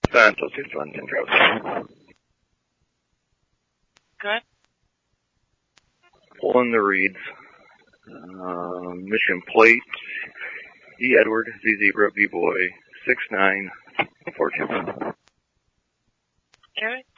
Santos, Houston, Andros. Good. Pulling the reeds. Mission plate. E. Edward, Z Zebra, B Boy, 6942. Eric?